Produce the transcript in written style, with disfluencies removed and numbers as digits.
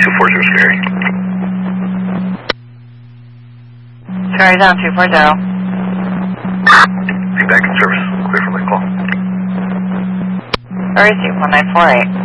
240 Scary. Scary down 240. Be back in service. Clear for my call. Where is you? 1948.